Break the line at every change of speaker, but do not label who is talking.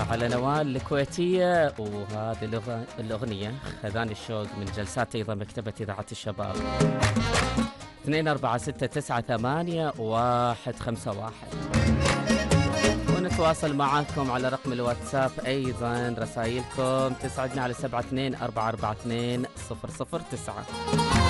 على نوال الكويتية، وهذه الأغنية خذاني الشوق من جلسات أيضا مكتبة إذاعة الشباب. 246981 ونتواصل معكم على رقم الواتساب أيضا، رسائلكم تسعدنا على 72442009.